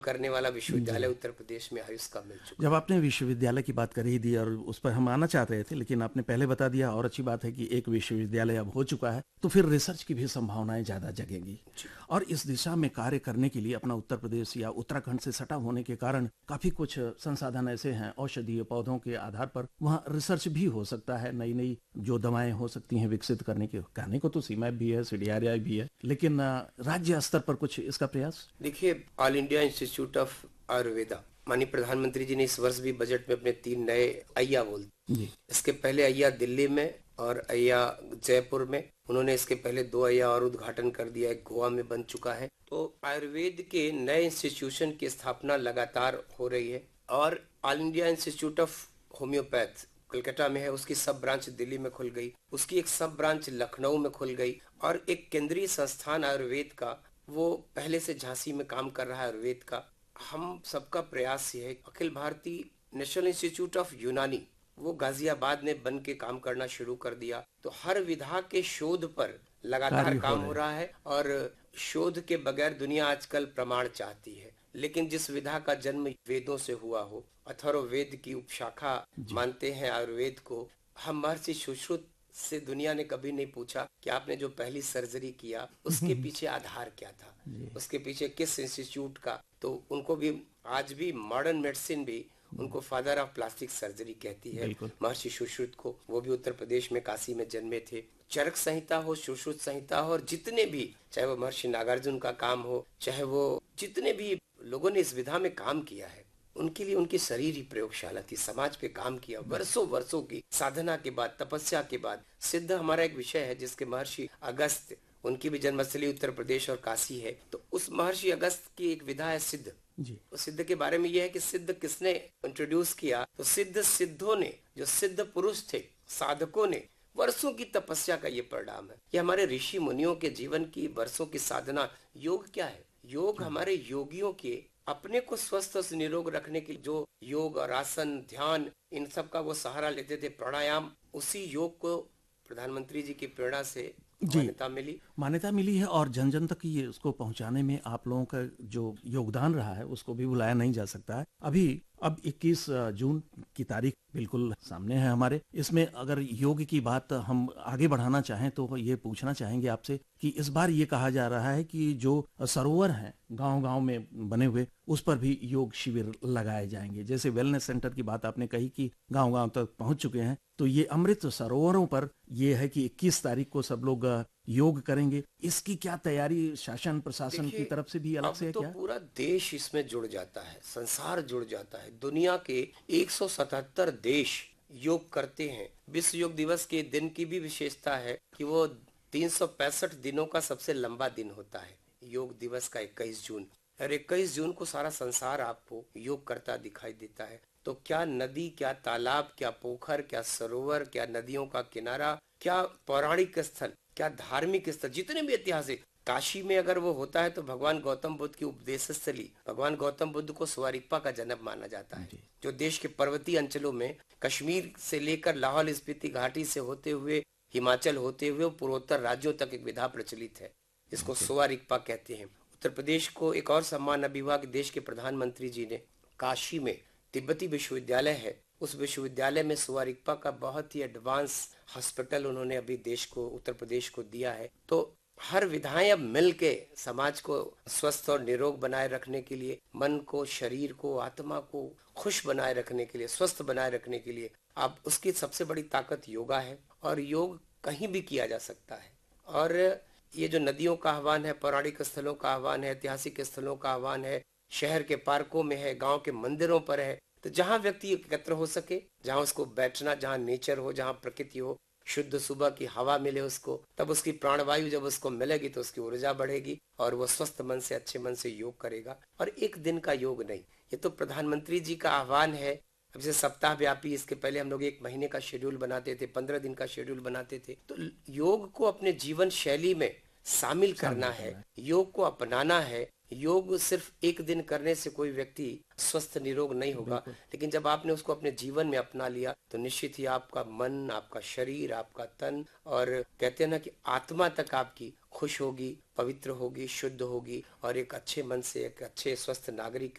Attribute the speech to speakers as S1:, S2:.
S1: करने वाला विश्वविद्यालय उत्तर प्रदेश में आयुष का मिल चुका
S2: जब
S1: है।
S2: आपने विश्वविद्यालय की बात कर ही दी और उस पर हम आना चाह रहे थे, लेकिन आपने पहले बता दिया और अच्छी बात है कि एक विश्वविद्यालय अब हो चुका है, तो फिर रिसर्च की भी संभावनाएं ज़्यादा जगेंगी।
S1: जी।
S2: और इस दिशा में कार्य करने के लिए अपना उत्तर प्रदेश या उत्तराखंड से सटा होने के कारण काफ़ी कुछ संसाधन ऐसे हैं औषधीय पौधों के आधार पर वहाँ रिसर्च भी हो सकता है, नई नई जो दवाएं हो सकती हैं विकसित करने के। कहने को तो सीमैप भी है, सीडीआरआई भी है, लेकिन राज्य स्तर पर कुछ इसका प्रयास।
S1: देखिए, all India institute of Ayurveda, माननीय प्रधानमंत्री जी ने इस वर्ष भी बजट में अपने 3 नए अय्या बोल।
S2: जी।
S1: इसके पहले अय्या दिल्ली में और अय्या जयपुर में, उन्होंने इसके पहले 2 अय्या और उद्घाटन कर दिया है, गोवा में बन चुका है। तो आयुर्वेद के नए इंस्टीट्यूशन की स्थापना लगातार हो रही है। और all India institute of homeopath Calcutta में है, उसकी सब ब्रांच दिल्ली में खुल गई, उसकी एक सब ब्रांच लखनऊ में खुल गई, और एक केंद्रीय संस्थान आयुर्वेद का वो पहले से झांसी में काम कर रहा है आयुर्वेद का। हम सबका प्रयास ये है, Akhil Bharatiya national institute of यूनानी वो गाजियाबाद ने बन के काम करना शुरू कर दिया। तो हर विधा के शोध पर लगातार
S2: कार्य हो
S1: काम
S2: रहे
S1: हो
S2: हैं।
S1: रहा है, और शोध के बगैर दुनिया आजकल प्रमाण चाहती है। लेकिन जिस विधा का जन्म वेदों से हुआ हो, अथर्ववेद की उपशाखा मानते हैं आयुर्वेद को, हम महर्षि सुश्रुत से दुनिया ने कभी नहीं पूछा कि आपने जो पहली सर्जरी किया उसके पीछे आधार क्या था, उसके पीछे किस इंस्टीट्यूट का। तो उनको भी आज भी मॉडर्न मेडिसिन भी उनको फादर ऑफ प्लास्टिक सर्जरी कहती है,
S2: बिल्कुल।
S1: महर्षि सुश्रुत को। वो भी उत्तर प्रदेश में काशी में जन्मे थे। चरक संहिता हो, सुश्रुत संहिता हो, और जितने भी, चाहे वो महर्षि नागार्जुन का काम हो, चाहे वो जितने भी लोगों ने इस विधा में काम किया है, उनके लिए उनकी शरीर ही प्रयोगशाला थी। समाज पे काम किया, वर्षों वर्षों की साधना के बाद, तपस्या के बाद। सिद्ध हमारा एक विषय है जिसके महर्षि अगस्त, उनकी भी जन्मस्थली उत्तर प्रदेश और काशी है। तो उस महर्षि अगस्त की एक विधा है सिद्ध।
S2: जी।
S1: उस सिद्ध के बारे में यह है कि सिद्ध किसने इंट्रोड्यूस किया, तो सिद्धों ने, जो सिद्ध पुरुष थे, साधकों ने, वर्षों की तपस्या का ये परिणाम है। ये हमारे ऋषि मुनियों के जीवन की वर्षों की साधना। योग क्या है? योग हमारे योगियों के अपने को स्वस्थ और निरोग रखने के लिए जो योग और आसन, ध्यान, इन सब का वो सहारा लेते थे, प्राणायाम, उसी योग को प्रधानमंत्री जी की प्रेरणा से
S2: जी।
S1: मान्यता मिली।
S2: मान्यता मिली है और जन जन तक ये उसको पहुंचाने में आप लोगों का जो योगदान रहा है उसको भी भुलाया नहीं जा सकता है। अब 21 जून की तारीख बिल्कुल सामने है हमारे। इसमें अगर योग की बात हम आगे बढ़ाना चाहें तो ये पूछना चाहेंगे आपसे कि इस बार ये कहा जा रहा है कि जो सरोवर हैं गांव-गांव में बने हुए, उस पर भी योग शिविर लगाए जाएंगे। जैसे वेलनेस सेंटर की बात आपने कही कि गांव-गांव तक पहुंच चुके हैं, तो ये अमृत सरोवरों पर ये है कि 21 तारीख को सब लोग योग करेंगे। इसकी क्या तैयारी शासन प्रशासन की
S1: देखिए,
S2: तरफ से भी अलग
S1: अब
S2: से है
S1: तो
S2: क्या?
S1: पूरा देश इसमें जुड़ जाता है, संसार जुड़ जाता है। दुनिया के 177 देश योग करते हैं। विश्व योग दिवस के दिन की भी विशेषता है कि वो 365 दिनों का सबसे लंबा दिन होता है, योग दिवस का 21 जून। और 21 जून को सारा संसार आपको योग करता दिखाई देता है। तो क्या नदी, क्या तालाब, क्या पोखर, क्या सरोवर, क्या नदियों का किनारा, क्या पौराणिक स्थल, क्या धार्मिक स्थल, जितने भी ऐतिहासिक, काशी में अगर वो होता है तो भगवान गौतम बुद्ध की उपदेश स्थली, भगवान गौतम बुद्ध को स्वर्गपा का जन्म माना जाता है। जो देश के पर्वतीय अंचलों में, कश्मीर से लेकर लाहौल स्पीति घाटी से होते हुए, हिमाचल होते हुए पूर्वोत्तर राज्यों तक एक विधा प्रचलित है, इसको स्वर्गपा कहते हैं। उत्तर प्रदेश को एक और सम्मान अभी हुआ कि देश के प्रधानमंत्री जी ने काशी में तिब्बती विश्वविद्यालय है, उस विश्वविद्यालय में स्वर्गपा का बहुत ही एडवांस हॉस्पिटल उन्होंने अभी देश को, उत्तर प्रदेश को दिया है। तो हर विधाएं अब मिल के समाज को स्वस्थ और निरोग बनाए रखने के लिए, मन को, शरीर को, आत्मा को खुश बनाए रखने के लिए, स्वस्थ बनाए रखने के लिए, अब उसकी सबसे बड़ी ताकत योगा है। और योग कहीं भी किया जा सकता है। और ये जो नदियों का आह्वान है, पौराणिक स्थलों का आह्वान है, ऐतिहासिक स्थलों का आह्वान है, शहर के पार्कों में है, गांव के मंदिरों पर है, तो जहां व्यक्ति एकत्र हो सके, जहां उसको बैठना, जहां नेचर हो, जहां प्रकृति हो, शुद्ध सुबह की हवा मिले उसको, तब उसकी प्राणवायु जब उसको मिलेगी तो उसकी ऊर्जा बढ़ेगी और वो स्वस्थ मन से, अच्छे मन से योग करेगा। और एक दिन का योग नहीं, ये तो प्रधानमंत्री जी का आह्वान है। अब जैसे सप्ताह व्यापी, इसके पहले हम लोग 1 महीने का शेड्यूल बनाते थे, 15 दिन का शेड्यूल बनाते थे। तो योग को अपने जीवन शैली में शामिल करना है, योग को अपनाना है, योग सिर्फ एक दिन करने से कोई व्यक्ति स्वस्थ निरोग नहीं होगा, लेकिन जब आपने उसको अपने जीवन में अपना लिया तो निश्चित ही आपका मन, आपका शरीर, आपका तन और कहते हैं ना कि आत्मा तक आपकी खुश होगी, पवित्र होगी, शुद्ध होगी और एक अच्छे मन से एक अच्छे स्वस्थ नागरिक